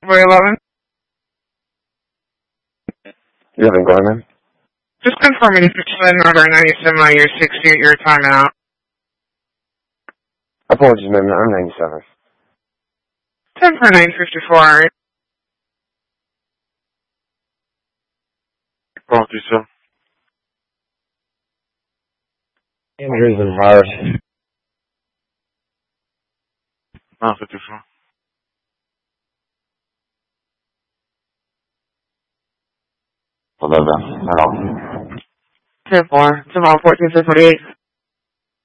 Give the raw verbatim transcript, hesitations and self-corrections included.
Boy eleven? You have been going, man? Just confirming if it's the number ninety-seven on your sixty-eight, your timeout. Apologies, man. I'm ninety-seven. ten for nine fifty-four. Apologies, sir. Injuries and virus. nine fifty-four. Hello, hello. ten four. Tomorrow, fourteen forty-eight.